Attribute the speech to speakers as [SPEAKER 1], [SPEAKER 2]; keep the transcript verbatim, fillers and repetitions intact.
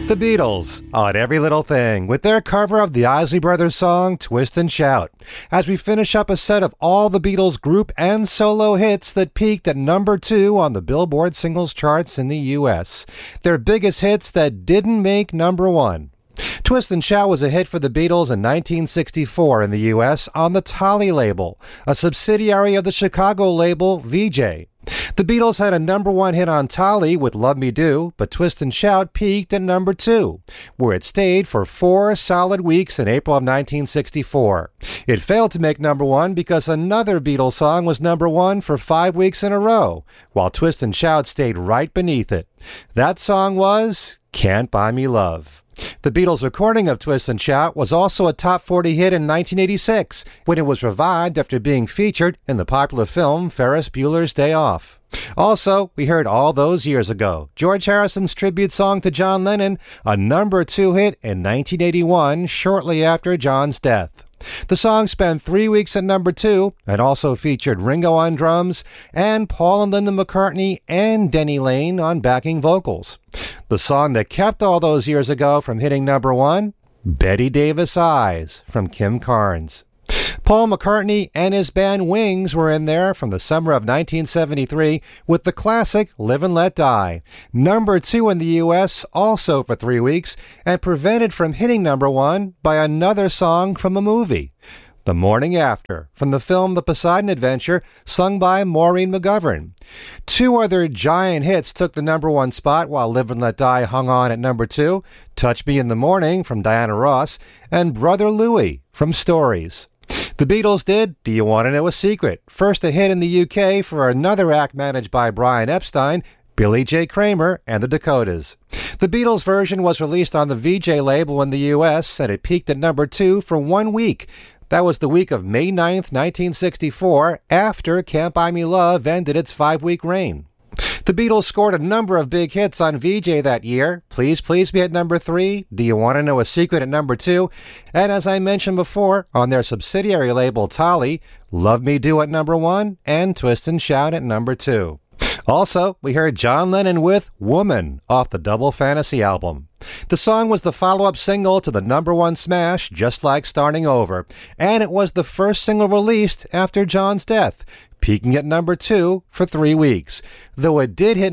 [SPEAKER 1] The Beatles on Every Little Thing with their cover of the Isley Brothers song Twist and Shout, as we finish up a set of all the Beatles group and solo hits that peaked at number two on the Billboard singles charts in the U S. Their biggest hits that didn't make number one. Twist and Shout was a hit for the Beatles in nineteen sixty-four in the U S on the Tolly label, a subsidiary of the Chicago label Vee-Jay. The Beatles had a number one hit on Tolly with Love Me Do, but Twist and Shout peaked at number two, where it stayed for four solid weeks in April of nineteen sixty-four. It failed to make number one because another Beatles song was number one for five weeks in a row, while Twist and Shout stayed right beneath it. That song was Can't Buy Me Love. The Beatles' recording of Twist and Shout was also a top forty hit in nineteen eighty-six, when it was revived after being featured in the popular film Ferris Bueller's Day Off. Also, we heard all those years ago George Harrison's tribute song to John Lennon, a number two hit in nineteen eighty-one, shortly after John's death. The song spent three weeks at number two and also featured Ringo on drums and Paul and Linda McCartney and Denny Laine on backing vocals. The song that kept all those years ago from hitting number one? Betty Davis Eyes from Kim Carnes. Paul McCartney and his band Wings were in there from the summer of nineteen seventy-three with the classic Live and Let Die, number two in the U S also for three weeks, and prevented from hitting number one by another song from a movie, The Morning After, from the film The Poseidon Adventure, sung by Maureen McGovern. Two other giant hits took the number one spot while Live and Let Die hung on at number two, Touch Me in the Morning from Diana Ross, and Brother Louie from Stories. The Beatles did Do You Want to Know a Secret, first a hit in the U K for another act managed by Brian Epstein, Billy J. Kramer, and the Dakotas. The Beatles version was released on the Vee-Jay label in the U S, and it peaked at number two for one week. That was the week of May ninth, nineteen sixty-four, after Can't Buy Me Love ended its five-week reign. The Beatles scored a number of big hits on Vee-Jay that year. Please Please Me at number three, Do You Want to Know a Secret at number two, and as I mentioned before, on their subsidiary label Tolly, Love Me Do at number one, and Twist and Shout at number two. Also, we heard John Lennon with Woman off the Double Fantasy album. The song was the follow-up single to the number one smash, Just Like Starting Over, and it was the first single released after John's death, peaking at number two for three weeks, though it did hit